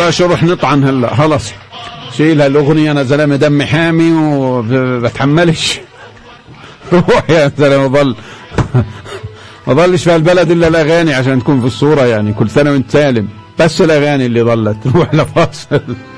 بقى شو روح نطعن هلا خلص شيل هالاغنيه انا زلمه دمي حامي وبتحملش. روح يا زلمه ما ضلش في البلد الا الاغاني عشان تكون في الصوره يعني. كل سنه وانت سالم، بس الاغاني اللي ضلت. روح لفاصل.